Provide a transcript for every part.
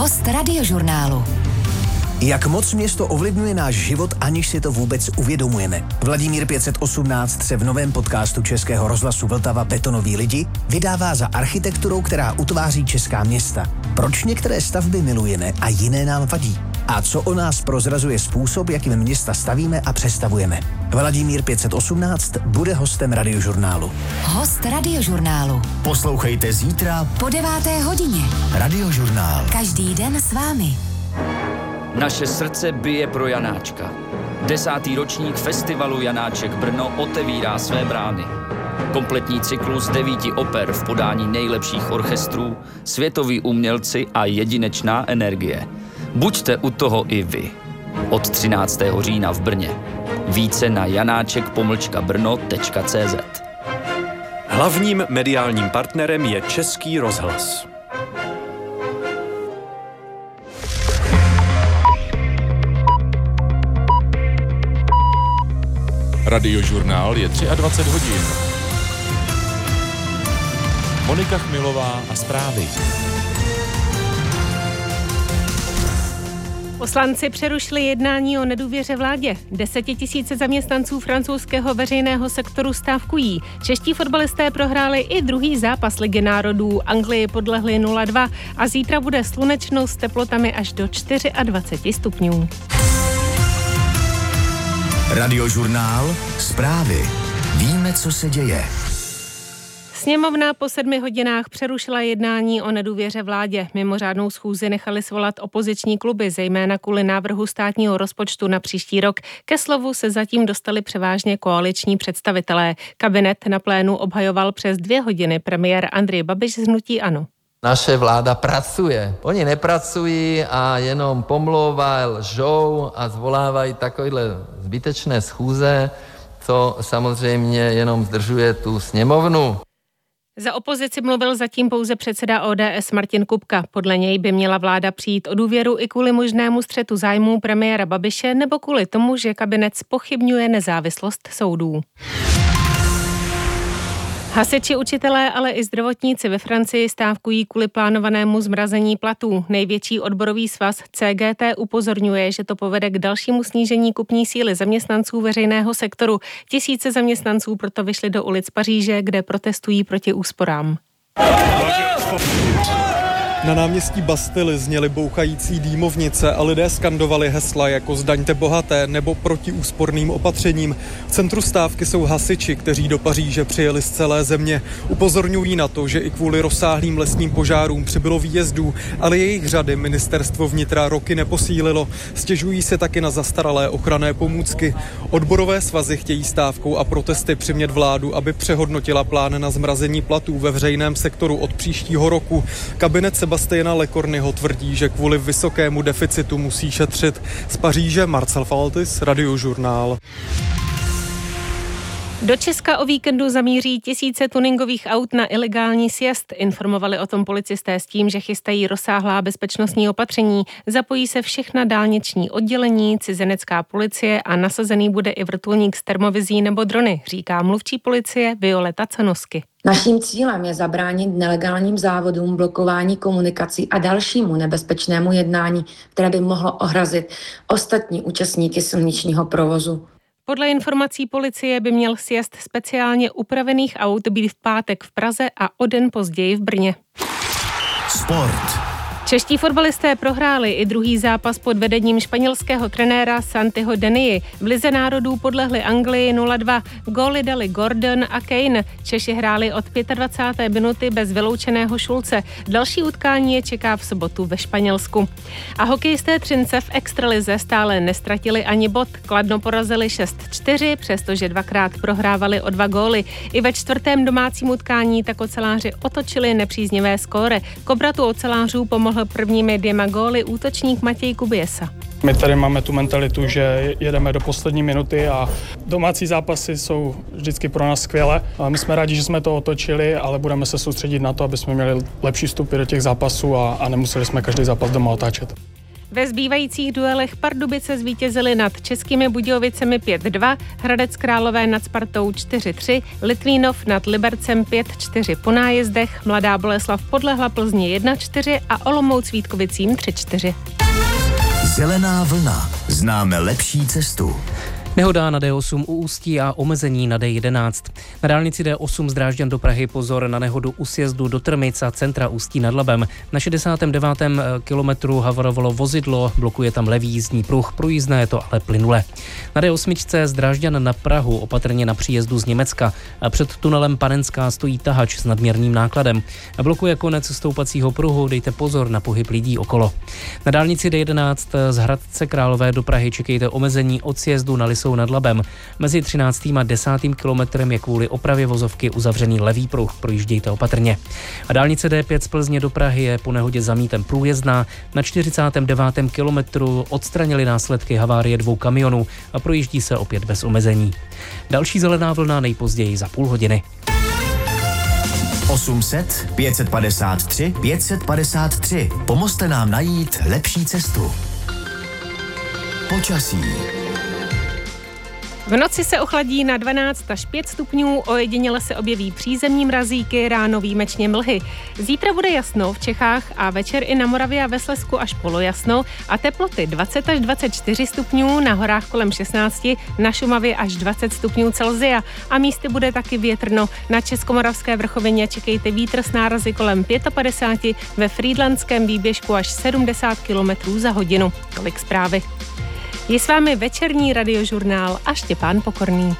Host Radiožurnálu. Jak moc město ovlivňuje náš život, aniž si to vůbec uvědomujeme. Vladimír 518 se v novém podcastu Českého rozhlasu Vltava Betonoví lidi vydává za architekturou, která utváří česká města. Proč některé stavby milujeme a jiné nám vadí? A co o nás prozrazuje způsob, jakým města stavíme a přestavujeme? Vladimír 518 bude hostem Radiožurnálu. Host Radiožurnálu. Poslouchejte zítra Po 9. hodině. Radiožurnál. Každý den s vámi. Naše srdce bije pro Janáčka. 10. ročník festivalu Janáček Brno otevírá své brány. Kompletní cyklus 9 oper v podání nejlepších orchestrů, světoví umělci a jedinečná energie. Buďte u toho i vy. Od 13. října v Brně. Více na janáček-brno.cz. Hlavním mediálním partnerem je Český rozhlas. Radiožurnál je 23 hodin. Monika Chmilová a zprávy. Poslanci přerušili jednání o nedůvěře vládě. 10 000 zaměstnanců francouzského veřejného sektoru stávkují. Čeští fotbalisté prohráli i druhý zápas Ligy národů. Anglii podlehli 0-2 a zítra bude slunečno s teplotami až do 24 stupňů. Radiožurnál. Zprávy. Víme, co se děje. Sněmovna po 7 hodinách přerušila jednání o nedůvěře vládě. Mimořádnou schůzi nechali svolat opoziční kluby, zejména kvůli návrhu státního rozpočtu na příští rok. Ke slovu se zatím dostali převážně koaliční představitelé. Kabinet na plénu obhajoval přes 2 hodiny premiér Andrej Babiš z hnutí ANO. Naše vláda pracuje. Oni nepracují a jenom pomlouvají, lžou a zvolávají takovéhle zbytečné schůze, co samozřejmě jenom zdržuje tu sněmovnu. Za opozici mluvil zatím pouze předseda ODS Martin Kupka. Podle něj by měla vláda přijít o důvěru i kvůli možnému střetu zájmů premiéra Babiše nebo kvůli tomu, že kabinet zpochybňuje nezávislost soudů. Hasiči, učitelé, ale i zdravotníci ve Francii stávkují kvůli plánovanému zmrazení platů. Největší odborový svaz CGT upozorňuje, že to povede k dalšímu snížení kupní síly zaměstnanců veřejného sektoru. Tisíce zaměstnanců proto vyšli do ulic Paříže, kde protestují proti úsporám. Na náměstí Bastily zněly bouchající dýmovnice a lidé skandovali hesla jako Zdaňte bohaté nebo proti úsporným opatřením. V centru stávky jsou hasiči, kteří do Paříže přijeli z celé země. Upozorňují na to, že i kvůli rozsáhlým lesním požárům přibylo výjezdů, ale jejich řady ministerstvo vnitra roky neposílilo. Stěžují se taky na zastaralé ochranné pomůcky. Odborové svazy chtějí stávkou a protesty přimět vládu, aby přehodnotila plán na zmrazení platů ve veřejném sektoru od příštího roku. Kabinet Sebastiana Lecornyho tvrdí, že kvůli vysokému deficitu musí šetřit. Z Paříže Marcel Faltis, Radiožurnál. Do Česka o víkendu zamíří tisíce tuningových aut na ilegální sjezd. Informovali o tom policisté s tím, že chystají rozsáhlá bezpečnostní opatření. Zapojí se všechna dálniční oddělení, cizinecká policie a nasazený bude i vrtulník s termovizí nebo drony, říká mluvčí policie Violeta Canosky. Naším cílem je zabránit nelegálním závodům, blokování komunikací a dalšímu nebezpečnému jednání, které by mohlo ohrozit ostatní účastníky silničního provozu. Podle informací policie by měl sjezd speciálně upravených aut být v pátek v Praze a o den později v Brně. Sport. Čeští fotbalisté prohráli i druhý zápas pod vedením španělského trenéra Santiho Denii. V Lize národů podlehli Anglii 0-2. Góly dali Gordon a Kane. Češi hráli od 25. minuty bez vyloučeného Šulce. Další utkání je čeká v sobotu ve Španělsku. A hokejisté Třince v extralize stále nestratili ani bod. Kladno porazili 6-4, přestože dvakrát prohrávali o 2 góly. I ve 4. domácím utkání tak oceláři otočili nepříznivé skóre. K obratu ocelářů pomohl prvními 2 góly útočník Matěj Kubiesa. My tady máme tu mentalitu, že jedeme do poslední minuty a domácí zápasy jsou vždycky pro nás skvělé. A my jsme rádi, že jsme to otočili, ale budeme se soustředit na to, aby jsme měli lepší vstupy do těch zápasů a nemuseli jsme každý zápas doma otáčet. Ve zbývajících duelech Pardubice zvítězily nad Českými Budějovicemi 5-2, Hradec Králové nad Spartou 4-3, Litvínov nad Libercem 5-4 po nájezdech, Mladá Boleslav podlehla Plzni 1-4 a Olomouc Vítkovicím 3-4. Zelená vlna. Známe lepší cestu. Nehoda na D8 u Ústí a omezení na D11. Na dálnici D8 z Drážďan do Prahy pozor na nehodu u sjezdu do Trmic a centra Ústí nad Labem. Na 69. kilometru havarovalo vozidlo, blokuje tam levý jízdní pruh, průjízdné je to ale plynule. Na D8 z Drážďan na Prahu opatrně na příjezdu z Německa. A před tunelem Panenská stojí tahač s nadměrným nákladem. Blokuje konec stoupacího pruhu, dejte pozor na pohyb lidí okolo. Na dálnici D11 z Hradce Králové do Prahy čekejte omezení od sjezdu na Lisou nad Labem. Mezi 13. a 10. kilometrem je kvůli opravě vozovky uzavřený levý pruh, projíždějte opatrně. A dálnice D5 z Plzně do Prahy je po nehodě za Mítem průjezdná. Na 49. kilometru odstranili následky havárie 2 kamionů a projíždí se opět bez omezení. Další zelená vlna nejpozději za půl hodiny. 800 553 553. Pomozte nám najít lepší cestu. Počasí. V noci se ochladí na 12 až 5 stupňů, ojediněle se objeví přízemní mrazíky, ráno výjimečně mlhy. Zítra bude jasno v Čechách a večer i na Moravě a ve Slezsku až polojasno a teploty 20 až 24 stupňů, na horách kolem 16, na Šumavě až 20 stupňů Celsia a místy bude taky větrno. Na Českomoravské vrchovině čekejte vítr s nárazy kolem 55, ve Frýdlantském výběžku až 70 km za hodinu. Tolik zprávy. Je s vámi večerní radiožurnál a Štěpán Pokorný.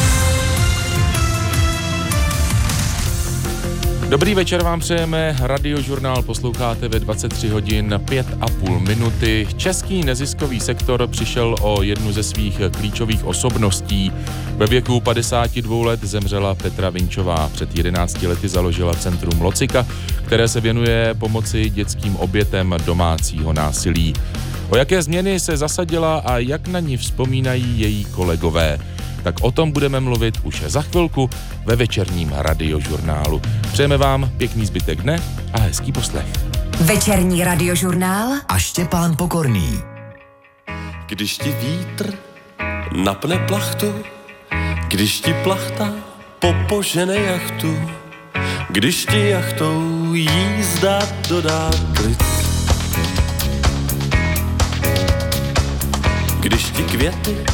Dobrý večer vám přejeme, radiožurnál posloucháte ve 23 hodin 5,5 minuty. Český neziskový sektor přišel o jednu ze svých klíčových osobností. Ve věku 52 let zemřela Petra Vinčová. Před 11 lety založila Centrum Locika, které se věnuje pomoci dětským obětem domácího násilí. O jaké změny se zasadila a jak na ní vzpomínají její kolegové? Tak o tom budeme mluvit už za chvilku ve večerním radiožurnálu. Přejeme vám pěkný zbytek dne a hezký poslech. Večerní radiožurnál a Štěpán Pokorný. Když ti vítr napne plachtu, když ti plachta popožene jachtu, když ti jachtou jízda dodá klid, když ti květy